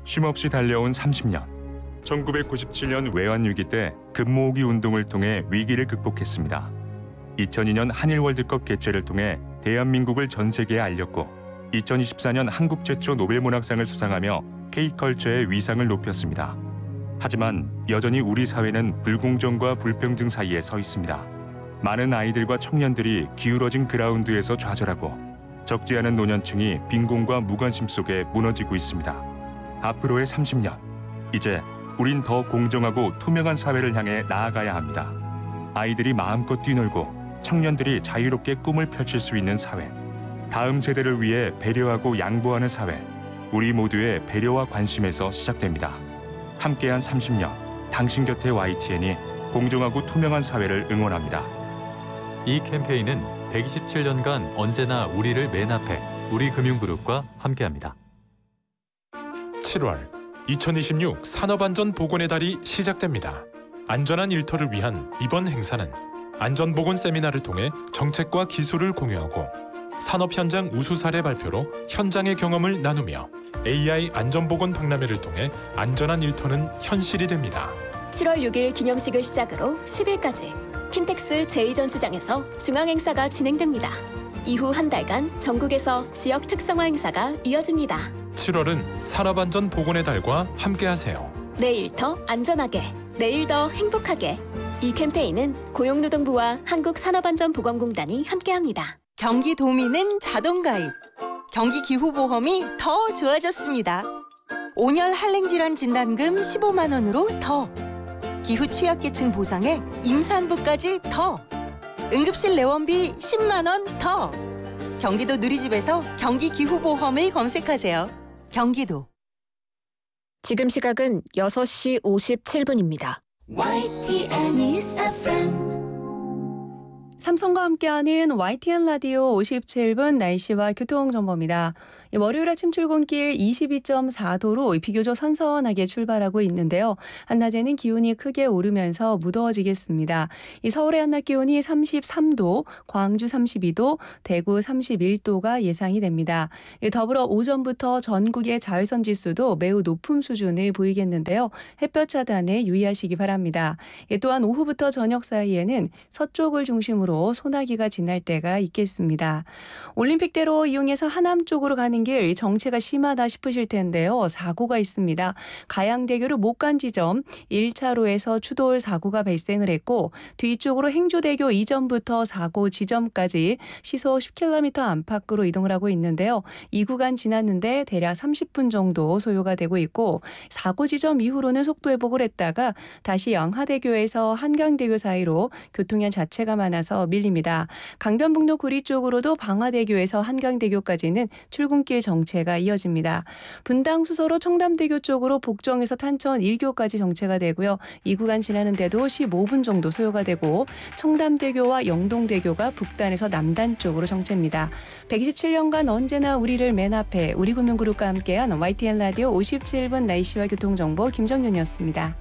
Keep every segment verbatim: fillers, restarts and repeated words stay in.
쉼없이 달려온 삼십 년. 천구백구십칠 년 외환위기 때 금모으기 운동을 통해 위기를 극복했습니다. 이천이 년 한일 월드컵 개최를 통해 대한민국을 전 세계에 알렸고 이천이십사 년 한국 최초 노벨문학상을 수상하며 K컬처의 위상을 높였습니다. 하지만 여전히 우리 사회는 불공정과 불평등 사이에 서 있습니다. 많은 아이들과 청년들이 기울어진 그라운드에서 좌절하고 적지 않은 노년층이 빈곤과 무관심 속에 무너지고 있습니다. 앞으로의 삼십 년, 이제 우린 더 공정하고 투명한 사회를 향해 나아가야 합니다. 아이들이 마음껏 뛰놀고 청년들이 자유롭게 꿈을 펼칠 수 있는 사회, 다음 세대를 위해 배려하고 양보하는 사회, 우리 모두의 배려와 관심에서 시작됩니다. 함께한 삼십 년, 당신 곁에 와이티엔이 공정하고 투명한 사회를 응원합니다. 이 캠페인은 백이십칠 년간 언제나 우리를 맨 앞에 우리금융그룹과 함께합니다. 칠월, 이천이십육 산업안전보건의 달이 시작됩니다. 안전한 일터를 위한 이번 행사는 안전보건 세미나를 통해 정책과 기술을 공유하고 산업 현장 우수 사례 발표로 현장의 경험을 나누며 에이아이 안전보건 박람회를 통해 안전한 일터는 현실이 됩니다. 칠월 육일 기념식을 시작으로 십일까지 킨텍스 제이 전시장에서 중앙행사가 진행됩니다. 이후 한 달간 전국에서 지역 특성화 행사가 이어집니다. 칠월은 산업안전보건의 달과 함께하세요. 내일 더 안전하게, 내일 더 행복하게. 이 캠페인은 고용노동부와 한국산업안전보건공단이 함께합니다. 경기도민은 자동가입. 경기기후보험이 더 좋아졌습니다. 온열 한랭질환 진단금 십오만 원으로 더. 기후 취약계층 보상에 임산부까지 더. 응급실 내원비 십만 원 더. 경기도 누리집에서 경기기후보험을 검색하세요. 경기도. 지금 시각은 여섯 시 오십칠 분입니다. 와이티엔 News 에프엠 삼성과 함께하는 와이티엔 라디오 오십칠 분 날씨와 교통정보입니다. 월요일 아침 출근길 이십이 점 사 도로 비교적 선선하게 출발하고 있는데요. 한낮에는 기온이 크게 오르면서 무더워지겠습니다. 이 서울의 한낮 기온이 삼십삼 도, 광주 삼십이 도, 대구 삼십일 도가 예상이 됩니다. 더불어 오전부터 전국의 자외선 지수도 매우 높은 수준을 보이겠는데요. 햇볕 차단에 유의하시기 바랍니다. 또한 오후부터 저녁 사이에는 서쪽을 중심으로 소나기가 지날 때가 있겠습니다. 올림픽대로 이용해서 하남 쪽으로 가는 길 정체가 심하다 싶으실 텐데요. 사고가 있습니다. 가양대교로 못 간 지점 일 차로에서 추돌 사고가 발생을 했고 뒤쪽으로 행주대교 이전부터 사고 지점까지 시속 십 킬로미터 안팎으로 이동을 하고 있는데요. 이 구간 지났는데 대략 삼십 분 정도 소요가 되고 있고 사고 지점 이후로는 속도 회복을 했다가 다시 영하대교에서 한강대교 사이로 교통량 자체가 많아서 밀립니다. 강변북로 구리 쪽으로도 방화대교에서 한강대교까지는 출근길 정체가 이어집니다. 분당 수서로 청담대교 쪽으로 복정에서 탄천 일 교까지 정체가 되고요. 이 구간 지나는데도 십오 분 정도 소요가 되고 청담대교와 영동대교가 북단에서 남단 쪽으로 정체입니다. 백이십칠 년간 언제나 우리를 맨 앞에 우리금융그룹과 함께한 와이티엔 라디오 오십칠 분 날씨와 교통정보 김정윤이었습니다.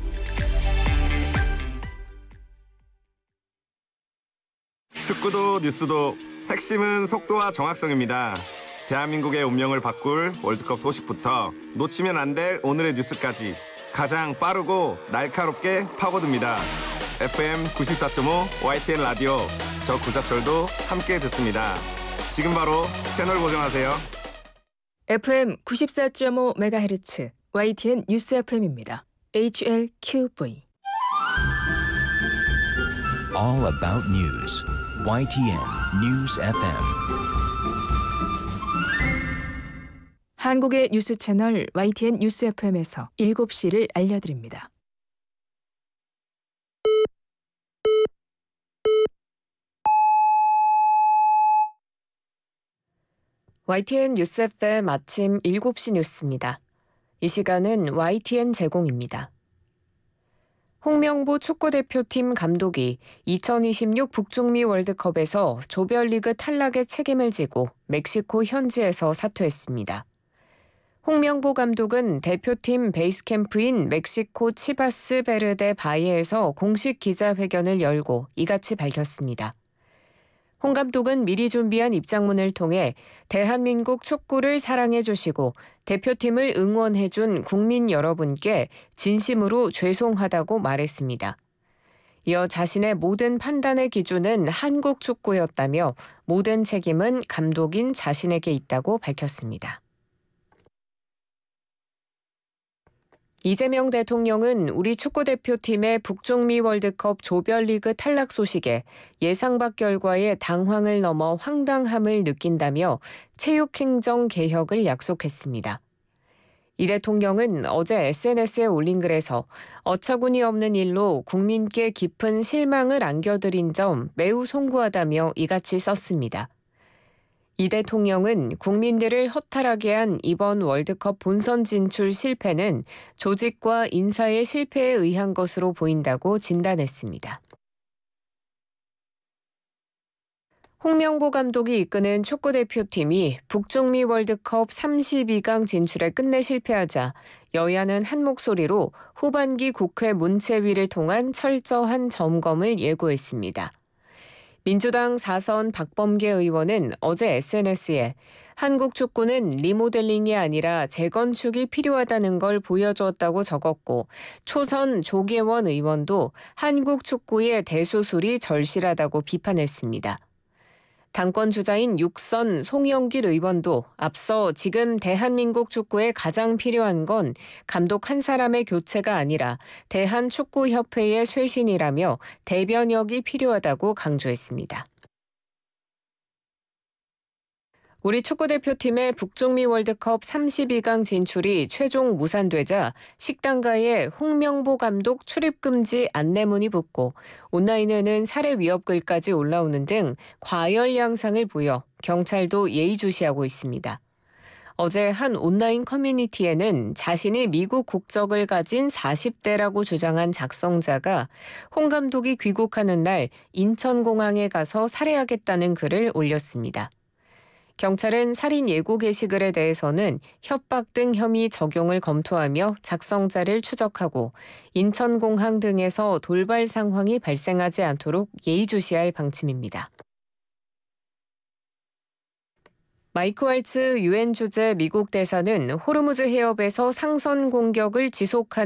축구도 뉴스도 핵심은 속도와 정확성입니다. 대한민국의 운명을 바꿀 월드컵 소식부터 놓치면 안 될 오늘의 뉴스까지 가장 빠르고 날카롭게 파고듭니다. 에프엠 구십사 점 오 와이티엔 라디오, 저 구자철도 함께 듣습니다. 지금 바로 채널 고정하세요. 에프엠 구십사 점 오 메가헤르츠 와이티엔 뉴스 에프엠입니다. 에이치엘큐브이 All about news. 와이티엔 News 에프엠. 한국의 뉴스 채널 와이티엔 뉴스 에프엠에서 일곱 시를 알려드립니다. 와이티엔 뉴스 에프엠 아침 일곱 시 뉴스입니다. 이 시간은 와이티엔 제공입니다. 홍명보 축구대표팀 감독이 이천이십육 북중미 월드컵에서 조별리그 탈락의 책임을 지고 멕시코 현지에서 사퇴했습니다. 홍명보 감독은 대표팀 베이스캠프인 멕시코 치바스 베르데 바이에에서 공식 기자회견을 열고 이같이 밝혔습니다. 홍 감독은 미리 준비한 입장문을 통해 대한민국 축구를 사랑해 주시고 대표팀을 응원해 준 국민 여러분께 진심으로 죄송하다고 말했습니다. 이어 자신의 모든 판단의 기준은 한국 축구였다며 모든 책임은 감독인 자신에게 있다고 밝혔습니다. 이재명 대통령은 우리 축구대표팀의 북중미 월드컵 조별리그 탈락 소식에 예상 밖 결과에 당황을 넘어 황당함을 느낀다며 체육행정 개혁을 약속했습니다. 이 대통령은 어제 에스엔에스에 올린 글에서 어처구니 없는 일로 국민께 깊은 실망을 안겨드린 점 매우 송구하다며 이같이 썼습니다. 이 대통령은 국민들을 허탈하게 한 이번 월드컵 본선 진출 실패는 조직과 인사의 실패에 의한 것으로 보인다고 진단했습니다. 홍명보 감독이 이끄는 축구대표팀이 북중미 월드컵 삼십이 강 진출에 끝내 실패하자 여야는 한 목소리로 후반기 국회 문체위를 통한 철저한 점검을 예고했습니다. 민주당 사선 박범계 의원은 어제 에스엔에스에 한국 축구는 리모델링이 아니라 재건축이 필요하다는 걸 보여주었다고 적었고 초선 조계원 의원도 한국 축구의 대수술이 절실하다고 비판했습니다. 당권 주자인 육선 송영길 의원도 앞서 지금 대한민국 축구에 가장 필요한 건 감독 한 사람의 교체가 아니라 대한축구협회의 쇄신이라며 대변역이 필요하다고 강조했습니다. 우리 축구대표팀의 북중미 월드컵 삼십이 강 진출이 최종 무산되자 식당가에 홍명보 감독 출입금지 안내문이 붙고 온라인에는 살해 위협글까지 올라오는 등 과열 양상을 보여 경찰도 예의주시하고 있습니다. 어제 한 온라인 커뮤니티에는 자신이 미국 국적을 가진 사십 대라고 주장한 작성자가 홍 감독이 귀국하는 날 인천공항에 가서 살해하겠다는 글을 올렸습니다. 경찰은 살인 예고 게시글에 대해서는 협박 등 혐의 적용을 검토하며 작성자를 추적하고 인천공항 등에서 돌발 상황이 발생하지 않도록 예의주시할 방침입니다. 마이크 왈츠 유엔 주재 미국 대사는 호르무즈 해협에서 상선 공격을 지속하는